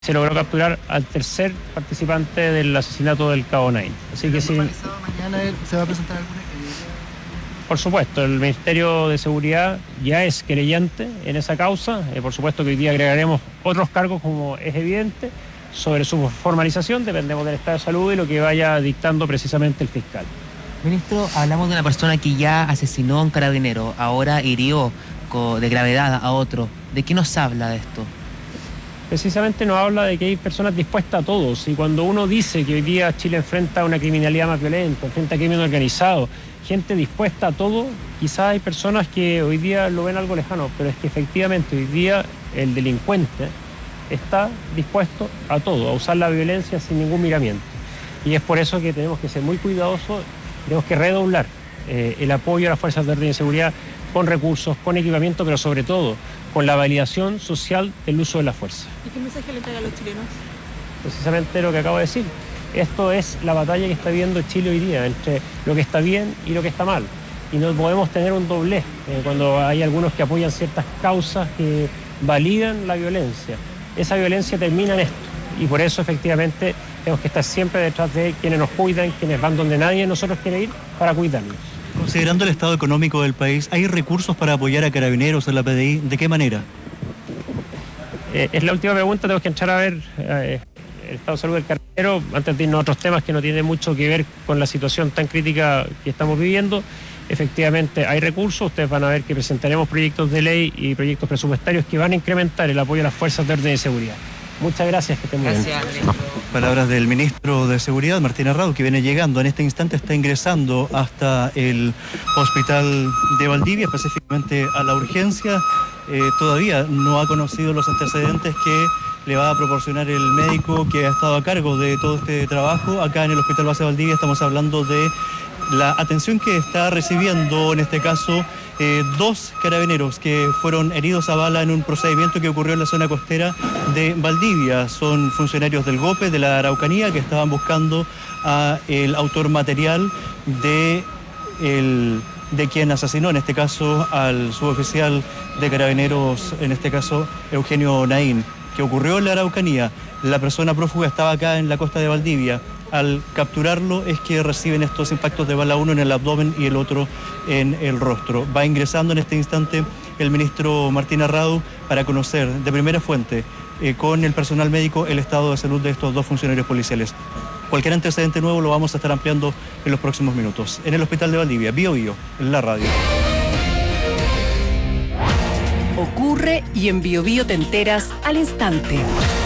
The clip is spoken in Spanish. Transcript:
Se logró capturar al tercer participante del asesinato del Cabo Nain. Así que sí, Mañana se va a presentar alguna querella. por supuesto, el Ministerio de Seguridad ya es querellante en esa causa. Por supuesto que hoy día agregaremos otros cargos, como es evidente. Sobre su formalización dependemos del estado de salud y lo que vaya dictando precisamente el fiscal. Ministro, hablamos de una persona que ya asesinó a un carabinero, ahora hirió de gravedad a otro. ¿De qué nos habla de esto? Precisamente nos habla de que hay personas dispuestas a todos, y cuando uno dice que hoy día Chile enfrenta una criminalidad más violenta, enfrenta crimen organizado, gente dispuesta a todo, quizás hay personas que hoy día lo ven algo lejano, pero es que efectivamente hoy día el delincuente está dispuesto a todo, a usar la violencia sin ningún miramiento. Y es por eso que tenemos que ser muy cuidadosos, tenemos que redoblar el apoyo a las fuerzas de orden y seguridad con recursos, con equipamiento, pero sobre todo con la validación social del uso de la fuerza. ¿Y qué mensaje le entrega a los chilenos? Precisamente lo que acabo de decir. Esto es la batalla que está viendo Chile hoy día, entre lo que está bien y lo que está mal. Y no podemos tener un doblez cuando hay algunos que apoyan ciertas causas que validan la violencia. Esa violencia termina en esto. Y por eso, efectivamente, tenemos que estar siempre detrás de quienes nos cuidan, quienes van donde nadie de nosotros quiere ir para cuidarnos. Considerando el estado económico del país, ¿hay recursos para apoyar a Carabineros en la PDI? ¿De qué manera? Es la última pregunta, tenemos que entrar a ver el estado de salud del carabinero antes de irnos a otros temas que no tienen mucho que ver con la situación tan crítica que estamos viviendo. Efectivamente hay recursos, ustedes van a ver que presentaremos proyectos de ley y proyectos presupuestarios que van a incrementar el apoyo a las fuerzas de orden y seguridad. Muchas gracias, que estén muy bien. Palabras del ministro de Seguridad, Martín Arrau, que viene llegando. En este instante está ingresando hasta el hospital de Valdivia, específicamente a la urgencia. Todavía no ha conocido los antecedentes que le va a proporcionar el médico que ha estado a cargo de todo este trabajo. Acá en el Hospital Base Valdivia estamos hablando de la atención que está recibiendo, en este caso, dos carabineros que fueron heridos a bala en un procedimiento que ocurrió en la zona costera de Valdivia. Son funcionarios del GOPE, de la Araucanía, que estaban buscando a el autor material de quien asesinó, en este caso, al suboficial de carabineros, en este caso, Eugenio Nain, que ocurrió en la Araucanía. La persona prófuga estaba acá en la costa de Valdivia. Al capturarlo es que reciben estos impactos de bala, uno en el abdomen y el otro en el rostro. Va ingresando en este instante el ministro Martín Arrau para conocer de primera fuente con el personal médico el estado de salud de estos dos funcionarios policiales. Cualquier antecedente nuevo lo vamos a estar ampliando en los próximos minutos. En el Hospital de Valdivia, Bio Bio, en la radio. Ocurre y en Bio Bio te enteras al instante.